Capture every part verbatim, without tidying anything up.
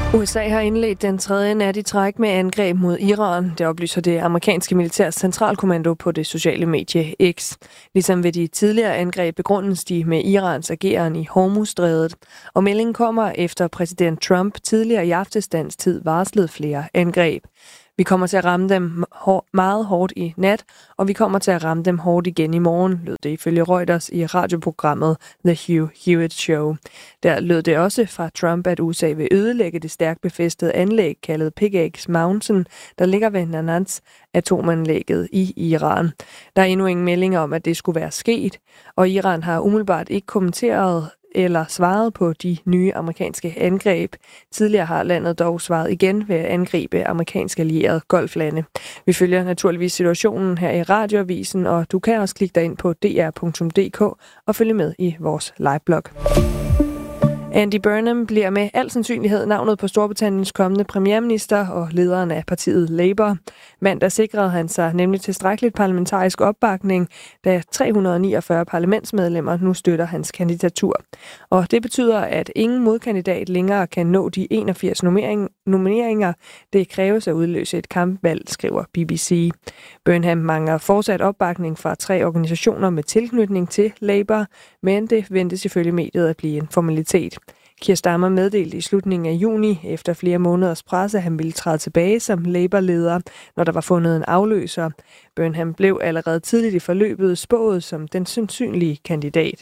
U S A har indledt den tredje nat i træk med angreb mod Iran. Det oplyser det amerikanske militærs centralkommando på det sociale medie X. Ligesom ved de tidligere angreb begrundes de med Irans ageren i Hormuzstrædet. Og meldingen kommer efter præsident Trump tidligere i aftesdagens tid varslede flere angreb. Vi kommer til at ramme dem meget hårdt i nat, og vi kommer til at ramme dem hårdt igen i morgen, lød det ifølge Reuters i radioprogrammet The Hugh Hewitt Show. Der lød det også fra Trump, at U S A vil ødelægge det stærkt befæstede anlæg kaldet Pickaxe Mountain, der ligger ved Natanz atomanlægget i Iran. Der er endnu ingen meldinger om, at det skulle være sket, og Iran har umiddelbart ikke kommenteret eller svaret på de nye amerikanske angreb. Tidligere har landet dog svaret igen ved at angribe amerikanske allierede golflande. Vi følger naturligvis situationen her i radioavisen, og du kan også klikke dig ind på d r punktum d k og følge med i vores liveblog. Andy Burnham bliver med al sandsynlighed navnet på Storbritanniens kommende premierminister og lederen af partiet Labour. Mandag sikrede han sig nemlig tilstrækkeligt parlamentarisk opbakning, da tre hundrede og niogfyrre parlamentsmedlemmer nu støtter hans kandidatur. Og det betyder, at ingen modkandidat længere kan nå de enogfirs nomineringer, det kræves at udløse et kampvalg, skriver B B C. Burnham mangler fortsat opbakning fra tre organisationer med tilknytning til Labour, men det ventes ifølge mediet at blive en formalitet. Keir Starmer meddelte i slutningen af juni efter flere måneders pres, at han ville træde tilbage som Labour-leder, når der var fundet en afløser. Burnham blev allerede tidligt i forløbet spået som den sandsynlige kandidat.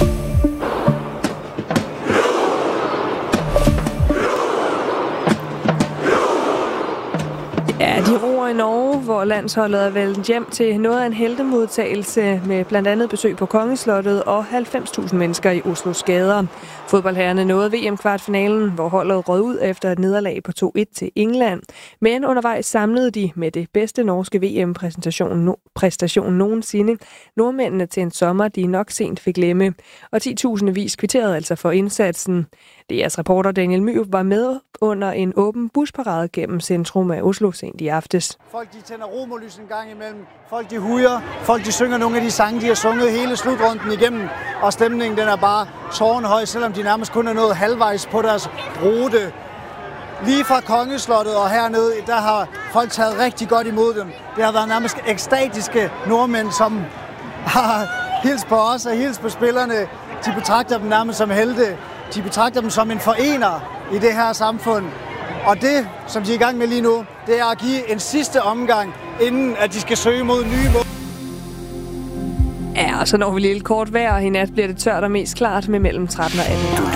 Ja, de roer i Norge, hvor landsholdet er vendt hjem til noget af en heltemodtagelse med blandt andet besøg på Kongeslottet og halvfems tusind mennesker i Oslos gader. Fodboldherrerne nåede V M-kvartfinalen, hvor holdet rød ud efter et nederlag på to et til England. Men undervejs samlede de med det bedste norske V M-præstation no- præstation nogensinde nordmændene til en sommer, de nok sent fik glemme. Og ti tusindvis kvitterede altså for indsatsen. D R's reporter Daniel Myrup var med under en åben busparade gennem centrum af Oslo sent i aftes. Folk de tænder romerlys en gang imellem, folk de hujer, folk de synger nogle af de sange, de har sunget hele slutrunden igennem, og stemningen den er bare tårnhøj, selvom de nærmest kun er nået halvvejs på deres rute. Lige fra Kongeslottet og hernede, der har folk taget rigtig godt imod dem. Det har været nærmest ekstatiske nordmænd, som har hils på os og hils på spillerne. De betragter dem nærmest som helte. De betragter dem som en forener i det her samfund. Og det, som de er i gang med lige nu, det er at give en sidste omgang, inden at de skal søge mod nye mål. Ja, og så når vi lige kort vejr, og i nat bliver det tørt og mest klart med mellem tretten og atten.